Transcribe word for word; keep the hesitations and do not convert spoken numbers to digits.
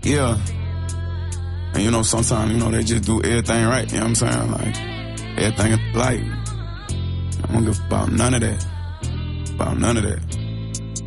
Yeah. And you know, sometimes, you know, they just do everything right. You know what I'm saying? Like, everything is like, I don't give about none of that. About none of that.